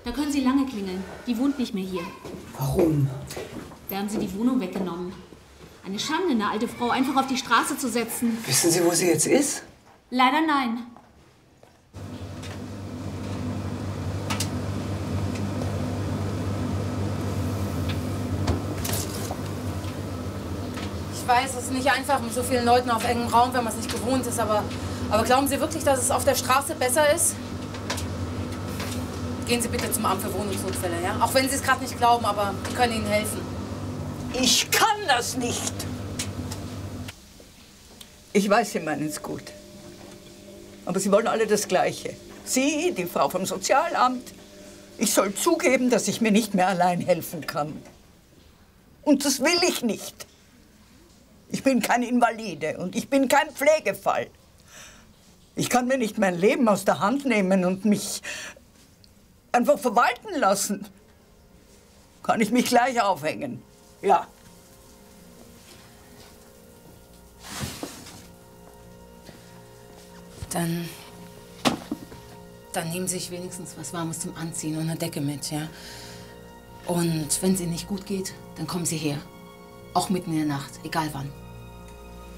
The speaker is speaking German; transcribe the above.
Da können Sie lange klingeln. Die wohnt nicht mehr hier. Warum? Da haben Sie die Wohnung weggenommen. Eine Schande, eine alte Frau einfach auf die Straße zu setzen. Wissen Sie, wo sie jetzt ist? Leider nein. Ich weiß, es ist nicht einfach mit so vielen Leuten auf engem Raum, wenn man es nicht gewohnt ist, aber glauben Sie wirklich, dass es auf der Straße besser ist? Gehen Sie bitte zum Amt für Wohnungsnotfälle, ja? Auch wenn Sie es gerade nicht glauben, aber die können Ihnen helfen. Ich kann das nicht. Ich weiß, Sie meinen es gut. Aber Sie wollen alle das Gleiche. Sie, die Frau vom Sozialamt. Ich soll zugeben, dass ich mir nicht mehr allein helfen kann. Und das will ich nicht. Ich bin kein Invalide und ich bin kein Pflegefall. Ich kann mir nicht mein Leben aus der Hand nehmen und mich einfach verwalten lassen. Kann ich mich gleich aufhängen? Ja. Dann nehmen Sie sich wenigstens was Warmes zum Anziehen und eine Decke mit, ja? Und wenn es Ihnen nicht gut geht, dann kommen Sie her. Auch mitten in der Nacht, egal wann.